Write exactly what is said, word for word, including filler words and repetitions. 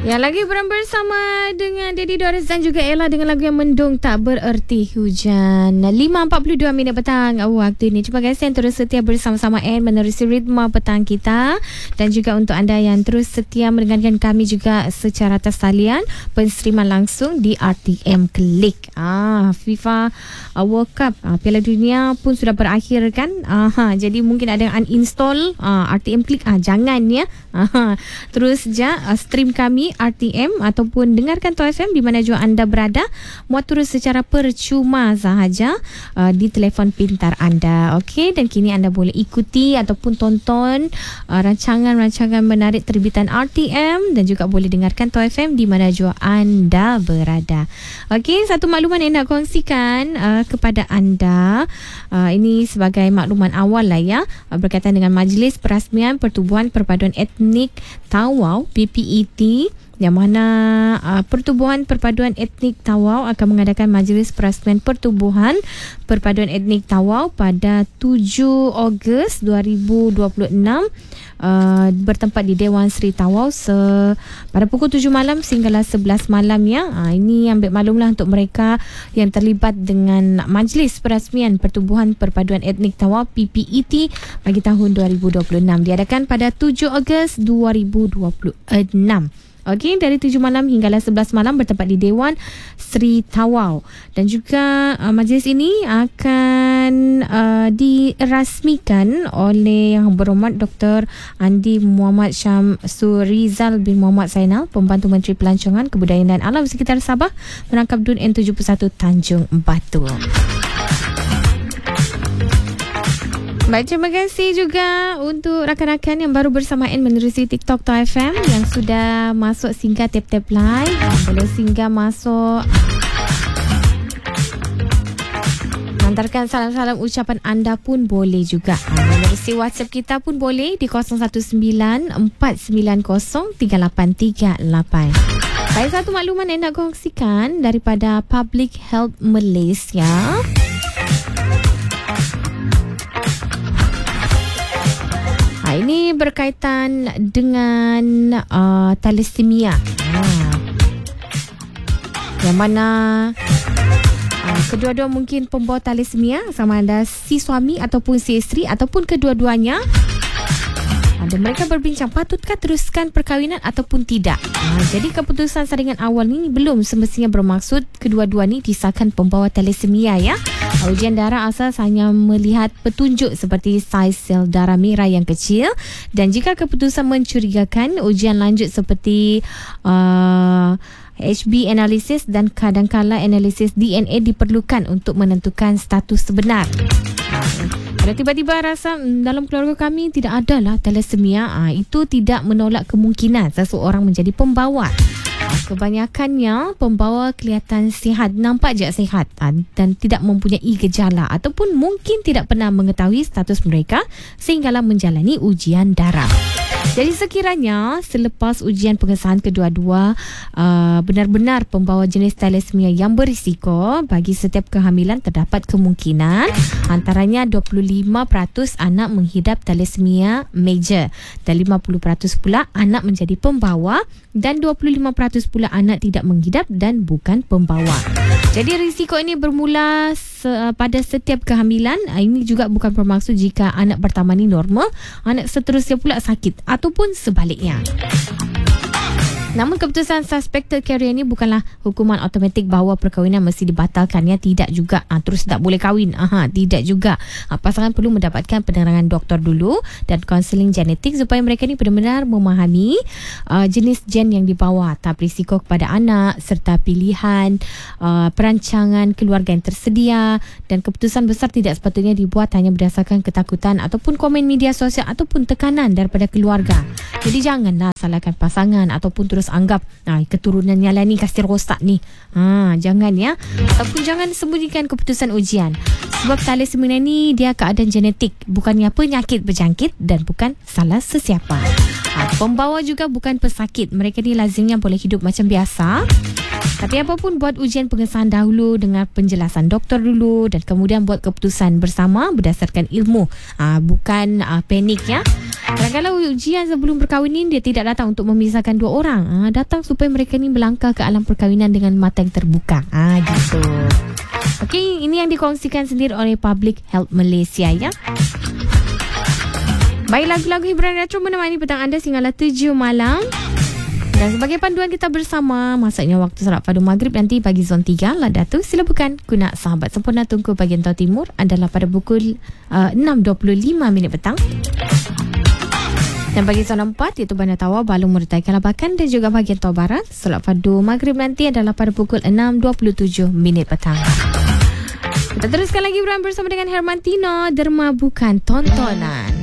Ya, lagi bersama dengan Daddy Doris dan juga Ella dengan lagu yang mendung tak bererti hujan. lima empat puluh dua minit petang waktu ini. Terima kasih yang terus setia bersama-sama and menerusi ritma petang kita. Dan juga untuk anda yang terus setia mendengarkan kami juga secara tersalian penstreaman langsung di R T M Klik. Ah, FIFA World Cup ah, Piala Dunia pun sudah berakhir kan. Aha, jadi mungkin ada yang uninstall ah, R T M Klik. Ah, jangan ya. Aha, terus je ah, stream kami R T M ataupun dengarkan Toh F M di mana jua anda berada, muat terus secara percuma sahaja uh, di telefon pintar anda. Okey, dan kini anda boleh ikuti ataupun tonton uh, rancangan-rancangan menarik terbitan R T M dan juga boleh dengarkan Toh F M di mana jua anda berada. Okey, satu makluman yang nak kongsikan uh, kepada anda. Uh, ini sebagai makluman awal lah ya, uh, berkaitan dengan Majlis Perasmian Pertubuhan Perpaduan Etnik Tawau P P E T, yang mana uh, Pertubuhan Perpaduan Etnik Tawau akan mengadakan Majlis Perasmian Pertubuhan Perpaduan Etnik Tawau pada tujuh Ogos dua ribu dua puluh enam uh, bertempat di Dewan Seri Tawau se pada pukul tujuh malam sehinggalah sebelas malam ya. Uh, ini ambil maklumlah untuk mereka yang terlibat dengan Majlis Perasmian Pertubuhan Perpaduan Etnik Tawau P P E T bagi tahun dua ribu dua puluh enam diadakan pada tujuh Ogos dua ribu dua puluh enam. Okey, dari tujuh malam hinggalah sebelas malam bertempat di Dewan Seri Tawau. Dan juga uh, majlis ini akan uh, dirasmikan oleh Yang Berhormat Doktor Andi Muhammad Syamsurizal bin Muhammad Zainal, Pembantu Menteri Pelancongan, Kebudayaan dan Alam Sekitar Sabah, Penangkap Dun N tujuh puluh satu Tanjung Batu. Baik, terima kasih juga untuk rakan-rakan yang baru bersamaan menerusi TikTok Toh F M yang sudah masuk singgah tap-tap live. Boleh singgah masuk, hantarkan salam-salam ucapan anda pun boleh juga. Menerusi WhatsApp kita pun boleh di kosong satu sembilan empat sembilan kosong tiga lapan tiga lapan. Baik, satu makluman yang nak kongsikan daripada Public Health Malaysia. Ha, ini berkaitan dengan uh, thalassemia. Ha. Yang mana uh, kedua-dua mungkin pembawa thalassemia, sama ada si suami ataupun si isteri ataupun kedua-duanya. Ada mereka berbincang patutkah teruskan perkahwinan ataupun tidak. Ha, jadi keputusan saringan awal ni belum semestinya bermaksud kedua-dua ni disahkan pembawa thalassemia ya. Ujian darah asas hanya melihat petunjuk seperti saiz sel darah merah yang kecil, dan jika keputusan mencurigakan, ujian lanjut seperti uh, H B analisis dan kadangkala analisis D N A diperlukan untuk menentukan status sebenar. Kalau tiba-tiba rasa dalam keluarga kami tidak ada lah thalassemia, itu tidak menolak kemungkinan seseorang menjadi pembawa. Kebanyakannya pembawa kelihatan sihat, nampak je sihat dan tidak mempunyai gejala ataupun mungkin tidak pernah mengetahui status mereka sehinggalah menjalani ujian darah. Jadi sekiranya selepas ujian pengesahan kedua-dua uh, benar-benar pembawa jenis thalassemia yang berisiko, bagi setiap kehamilan terdapat kemungkinan antaranya dua puluh lima peratus anak menghidap thalassemia major dan lima puluh peratus pula anak menjadi pembawa dan dua puluh lima peratus pula anak tidak menghidap dan bukan pembawa. Jadi risiko ini bermula se- pada setiap kehamilan. Ini juga bukan bermaksud jika anak pertama ni normal, anak seterusnya pula sakit ataupun sebaliknya. Namun keputusan suspected carrier ini bukanlah hukuman automatik bahawa perkahwinan mesti dibatalkan ya, tidak juga. Ha, terus tak boleh kahwin. Aha, tidak juga. Ha, pasangan perlu mendapatkan penerangan doktor dulu dan kaunseling genetik supaya mereka ni benar-benar memahami uh, jenis gen yang dibawa, tahap risiko kepada anak serta pilihan uh, perancangan keluarga yang tersedia, dan keputusan besar tidak sepatutnya dibuat hanya berdasarkan ketakutan ataupun komen media sosial ataupun tekanan daripada keluarga. Jadi janganlah salahkan pasangan ataupun terus anggap nah, keturunannya lah ni kasih rosak ni. Ha, jangan ya. Ataupun jangan sembunyikan keputusan ujian. Sebab thalassemia ni dia keadaan genetik, bukannya penyakit berjangkit dan bukan salah sesiapa. Ha, pembawa juga bukan pesakit. Mereka ni lazimnya boleh hidup macam biasa. Tapi apapun, buat ujian pengesahan dahulu dengan penjelasan doktor dulu dan kemudian buat keputusan bersama berdasarkan ilmu, uh, bukan uh, panik ya. Kalau ujian sebelum berkahwin ni dia tidak datang untuk memisahkan dua orang, uh, datang supaya mereka ni melangkah ke alam perkahwinan dengan mata yang terbuka. Ah, gitu. Okey, ini yang dikongsikan sendiri oleh Public Health Malaysia ya. Baik, lagu-lagu hiburan retro menemani petang anda sehinggalah tujuh malam. Dan sebagai panduan kita bersama, masaknya waktu salat pada maghrib nanti pagi zon tiga lah Datuk. Sila bukan guna sahabat sempurna Tunku bahagian Tau Timur adalah pada pukul uh, enam dua puluh lima minit petang. Dan bagi zon empat iaitu Bandar Tawa, Balung, Murtai, Kalabakan dan juga bahagian Tau Barat, solat fardu maghrib nanti adalah pada pukul enam dua puluh tujuh minit petang. Kita teruskan lagi bersama dengan Herman Tino, Derma Bukan Tontonan.